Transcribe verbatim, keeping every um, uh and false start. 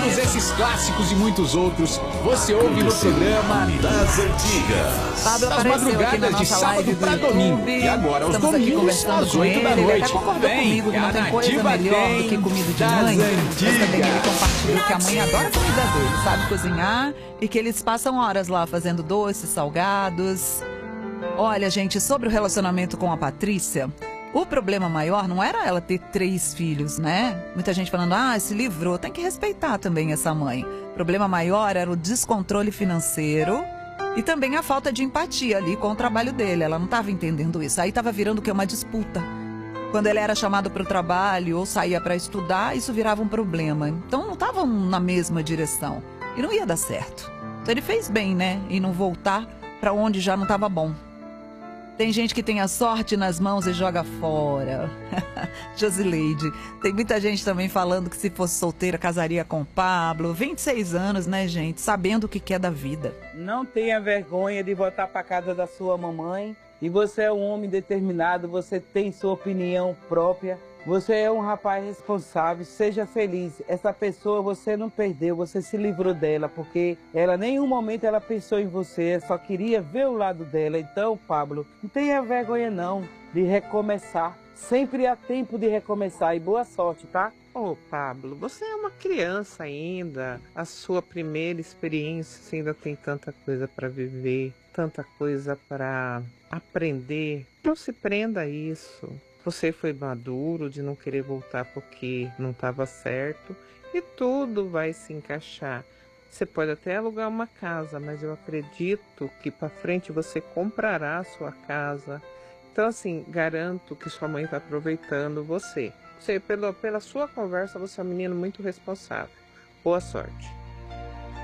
Todos esses clássicos e muitos outros você ouve no programa Das Antigas. Pablo das apareceu aqui na madrugadas de nossa sábado live do para domingo. YouTube. E agora aos Estamos aqui domingos conversando às com oito ele. da Ele noite. até concordou Vem, comigo que a não tem coisa Nativa melhor tem do que comida de das mãe. Mas também antigas. ele compartilhou que a mãe adora a comida dele, sabe cozinhar e que eles passam horas lá fazendo doces, salgados. Olha, gente, sobre o relacionamento com a Patrícia, o problema maior não era ela ter três filhos, né? Muita gente falando, ah, se livrou. Tem que respeitar também essa mãe. O problema maior era o descontrole financeiro e também a falta de empatia ali com o trabalho dele. Ela não estava entendendo isso. Aí estava virando o que? Uma disputa. Quando ele era chamado para o trabalho ou saía para estudar, isso virava um problema. Então não estavam na mesma direção. E não ia dar certo. Então ele fez bem, né? E não voltar para onde já não estava bom. Tem gente que tem a sorte nas mãos e joga fora. Josileide. Tem muita gente também falando que se fosse solteira casaria com o Pablo. vinte e seis anos, né, gente? Sabendo o que quer da vida. Não tenha vergonha de voltar para casa da sua mamãe. E você é um homem determinado, você tem sua opinião própria. Você é um rapaz responsável, seja feliz. Essa pessoa você não perdeu, você se livrou dela, porque ela, em nenhum momento ela pensou em você, só queria ver o lado dela. Então, Pablo, não tenha vergonha não de recomeçar. Sempre há tempo de recomeçar e boa sorte, tá? Ô, Pablo, você é uma criança ainda. A sua primeira experiência, você ainda tem tanta coisa para viver, tanta coisa para aprender. Não se prenda a isso. Você foi maduro de não querer voltar porque não estava certo e tudo vai se encaixar. Você pode até alugar uma casa, mas eu acredito que para frente você comprará a sua casa. Então, assim, garanto que sua mãe está aproveitando você. Você, pela, pela sua conversa, você é um menino muito responsável. Boa sorte.